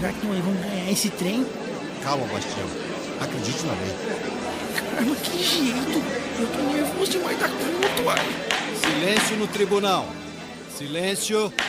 será que nós vamos ganhar esse trem? Calma, Bastião. Acredite na lei. Caramba, que jeito! Eu tô nervoso demais da conta, uai. Silêncio no tribunal. Silêncio.